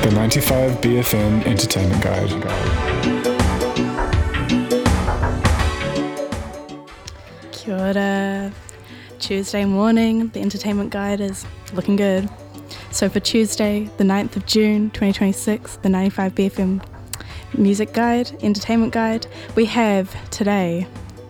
The 95BFM Entertainment Guide. Kia ora. Tuesday morning, the Entertainment Guide is looking good. So for Tuesday, the 9th of June 2026, the 95BFM Music Guide, Entertainment Guide, we have today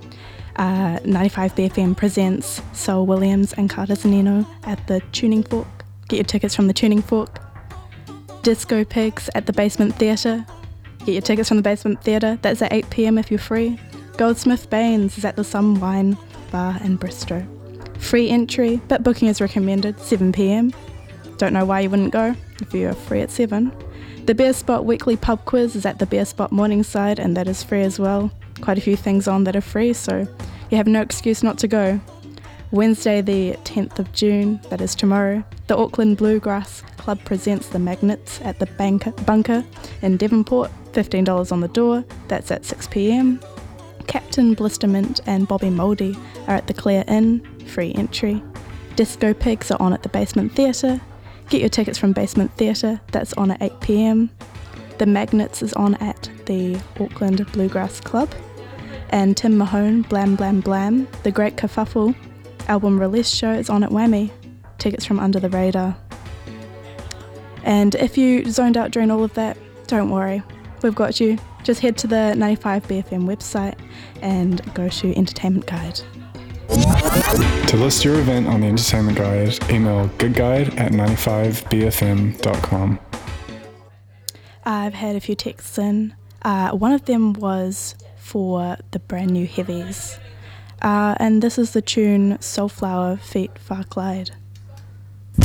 95BFM presents Sol Williams and Carter Zanino at the Tuning Fork. Get your tickets from the Tuning Fork. Disco Pigs at the Basement Theatre. Get your tickets from the Basement Theatre. That's at 8 p.m. if you're free. Goldsmith Baines is at the Sun Wine Bar in Bristol. Free entry, but booking is recommended, 7 p.m. Don't know why you wouldn't go if you're free at 7. The Beer Spot weekly pub quiz is at the Beer Spot Morningside, and that is free as well. Quite a few things on that are free, so you have no excuse not to go. Wednesday the 10th of June, that is tomorrow, the Auckland Bluegrass Club presents the Magnets at the Bunker in Devonport, $15 on the door, that's at 6 p.m. Captain Blistermint and Bobby Mouldy are at the Clare Inn, free entry. Disco Pigs are on at the Basement Theatre. Get your tickets from Basement Theatre, that's on at 8 p.m. The Magnets is on at the Auckland Bluegrass Club. And Tim Mahone, Blam Blam Blam, The Great Kerfuffle album release show is on at Whammy. Tickets from Under the Radar. And if you zoned out during all of that, don't worry, we've got you. Just head to the 95BFM website and go to Entertainment Guide. To list your event on the Entertainment Guide, email goodguide@95bfm.com. I've had a few texts in. One of them was for the brand new Heavies. And this is the tune Soulflower feat. Farclyde.